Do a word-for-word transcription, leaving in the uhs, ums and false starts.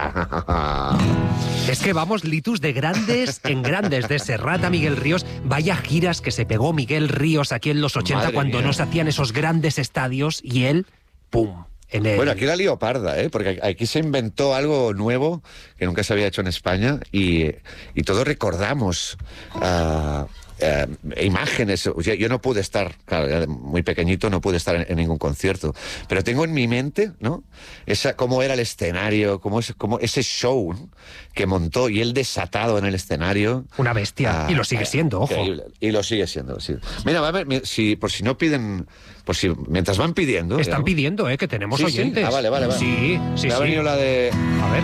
Es que vamos, Litus, de grandes en grandes, de Serrat a Miguel Ríos. Vaya giras que se pegó Miguel Ríos aquí en los ochenta, Madre cuando mía. no se hacían esos grandes estadios, y él, ¡pum! En el... Bueno, aquí la lío parda, ¿eh? Porque aquí se inventó algo nuevo que nunca se había hecho en España y, y todos recordamos uh, uh, imágenes. O sea, yo no pude estar, claro, muy pequeñito, no pude estar en, en ningún concierto, pero tengo en mi mente, ¿no? Esa, cómo era el escenario, cómo, es, cómo ese show, ¿no?, que montó, y él desatado en el escenario. Una bestia, Ah, y lo sigue siendo, ojo. Increíble. Y lo sigue siendo, sí. Mira, va a ver, si, por si no piden, por si mientras van pidiendo... Están digamos, pidiendo, ¿eh? Que tenemos Sí, sí. oyentes. Ah, vale, vale, vale. Sí, sí, me ha sí. venido la de... A ver.